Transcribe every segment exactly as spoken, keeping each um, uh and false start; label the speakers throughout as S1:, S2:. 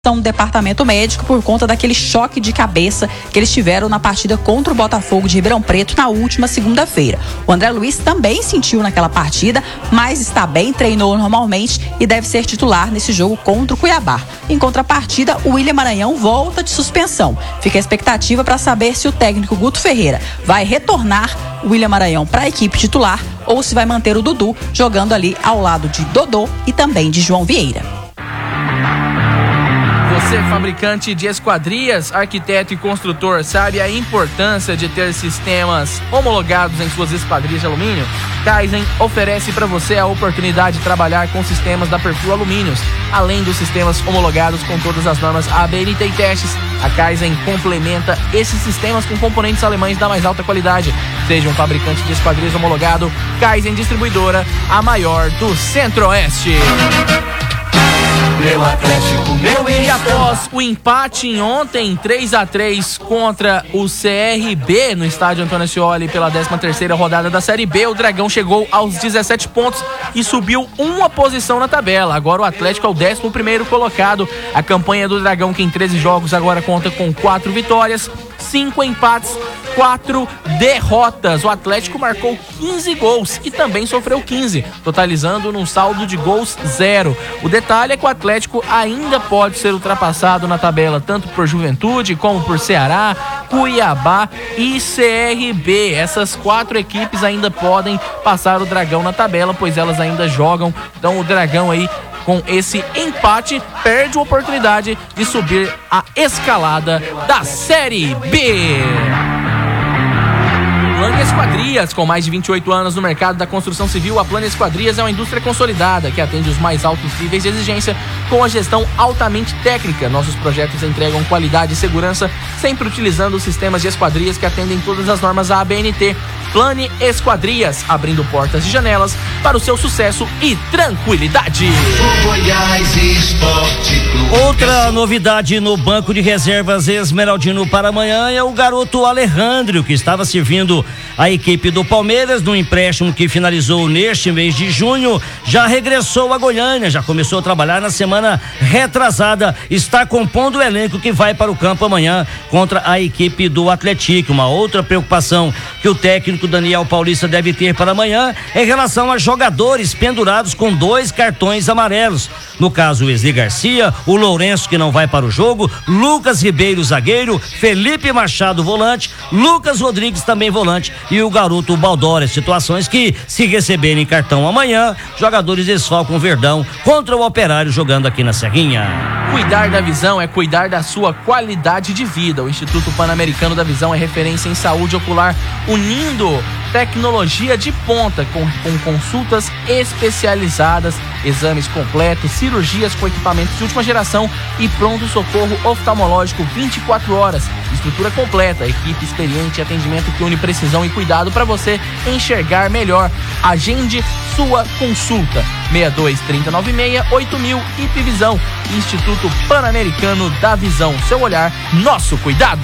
S1: no departamento médico por conta daquele choque de cabeça que eles tiveram na partida contra o Botafogo de Ribeirão Preto na última segunda-feira. O André Luiz também sentiu naquela partida, mas está bem, treinou normalmente e deve ser titular nesse jogo contra o Cuiabá. Em contrapartida, o William Maranhão volta de suspensão. Fica a expectativa para saber se o técnico Guto Ferreira vai retornar o William Maranhão para a equipe titular ou se vai manter o Dudu jogando ali ao lado de Dodô e também de João Vieira.
S2: Você, fabricante de esquadrias, arquiteto e construtor, sabe a importância de ter sistemas homologados em suas esquadrias de alumínio? Kaizen oferece para você a oportunidade de trabalhar com sistemas da Perfil Alumínios, além dos sistemas homologados com todas as normas A B N T e testes. A Kaizen complementa esses sistemas com componentes alemães da mais alta qualidade. Seja um fabricante de esquadrias homologado, Kaizen Distribuidora, a maior do Centro-Oeste.
S3: Meu Atlético, meu
S2: E após o empate em ontem, três a três contra o C R B no estádio Antônio Ascioli pela décima terceira rodada da Série B, o Dragão chegou aos dezessete pontos e subiu uma posição na tabela. Agora o Atlético é o décimo primeiro colocado. A campanha do Dragão, que em treze jogos agora conta com quatro vitórias, cinco empates, quatro derrotas. O Atlético marcou quinze gols e também sofreu quinze, totalizando num saldo de gols zero. O detalhe é que o Atlético ainda pode ser ultrapassado na tabela, tanto por Juventude como por Ceará, Cuiabá e C R B. Essas quatro equipes ainda podem passar o Dragão na tabela, pois elas ainda jogam. Então o Dragão aí, com esse empate, perde a oportunidade de subir a escalada da Série B. Plano Esquadrias, com mais de vinte e oito anos no mercado da construção civil, a Plano Esquadrias é uma indústria consolidada que atende os mais altos níveis de exigência com a gestão altamente técnica. Nossos projetos entregam qualidade e segurança, sempre utilizando os sistemas de esquadrias que atendem todas as normas A B N T. Plane Esquadrias, abrindo portas e janelas para o seu sucesso e tranquilidade.
S4: Outra novidade no banco de reservas Esmeraldino para amanhã é o garoto Alejandro, que estava servindo a equipe do Palmeiras no empréstimo que finalizou neste mês de junho. Já regressou a Goiânia, já começou a trabalhar na semana retrasada, está compondo o elenco que vai para o campo amanhã contra a equipe do Atlético. Uma outra preocupação que o técnico Daniel Paulista deve ter para amanhã em relação a jogadores pendurados com dois cartões amarelos. No caso, o Wesley Garcia, o Lourenço, que não vai para o jogo, Lucas Ribeiro, zagueiro, Felipe Machado, volante, Lucas Rodrigues, também volante, e o garoto Baldória. Situações que, se receberem cartão amanhã, jogadores desfalcam o Verdão contra o Operário jogando aqui na Serrinha.
S2: Cuidar da visão é cuidar da sua qualidade de vida. O Instituto Pan-Americano da Visão é referência em saúde ocular, unindo tecnologia de ponta com, com consultas especializadas, exames completos, cirurgias com equipamentos de última geração e pronto-socorro oftalmológico vinte e quatro horas. Estrutura completa, equipe experiente e atendimento que une precisão e cuidado para você enxergar melhor. Agende sua consulta. seis dois, três nove seis, oito mil, I P Visão. Instituto Pan-Americano da Visão. Seu olhar, nosso cuidado.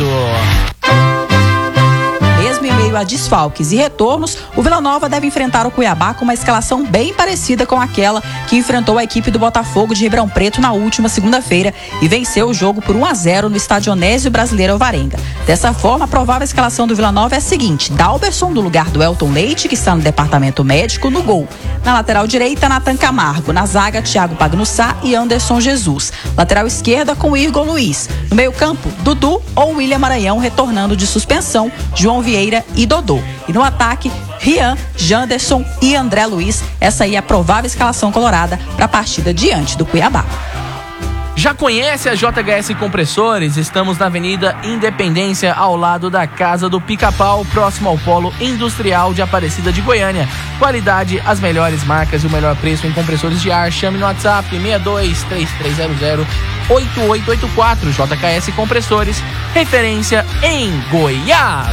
S1: Mesmo em meio a desfalques e retornos, o Vila Nova deve enfrentar o Cuiabá com uma escalação bem parecida com aquela que enfrentou a equipe do Botafogo de Ribeirão Preto na última segunda-feira e venceu o jogo por um a zero no estádio Onésio Brasileiro Alvarenga. Dessa forma, a provável escalação do Vila Nova é a seguinte: Dalberson no lugar do Elton Leite, que está no departamento médico, no gol. Na lateral direita, Nathan Camargo. Na zaga, Thiago Pagnussá e Anderson Jesus. Lateral esquerda, com Igor Luiz. No meio campo, Dudu ou William Maranhão retornando de suspensão, João Vieira e Dodô. E no ataque, Rian, Janderson e André Luiz. Essa aí é a provável escalação colorada para a partida diante do Cuiabá.
S2: Já conhece a J H S Compressores? Estamos na Avenida Independência, ao lado da Casa do Pica-Pau, próximo ao Polo Industrial de Aparecida de Goiânia. Qualidade, as melhores marcas e o melhor preço em compressores de ar. Chame no WhatsApp seis dois, três três zero zero, oito oito oito quatro. J H S Compressores, referência em Goiás.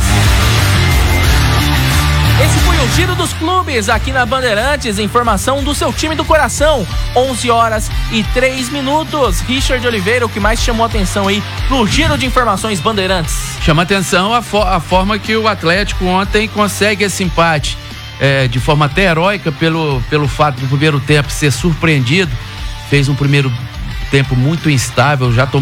S2: Esse foi o Giro dos Clubes aqui na Bandeirantes. Informação do seu time do coração. onze horas e três minutos. Richard Oliveira, o que mais chamou atenção aí no Giro de Informações Bandeirantes?
S5: Chama atenção a, fo- a forma que o Atlético ontem consegue esse empate. É, de forma até heróica pelo, pelo fato do primeiro tempo ser surpreendido. Fez um primeiro tempo muito instável, já tomou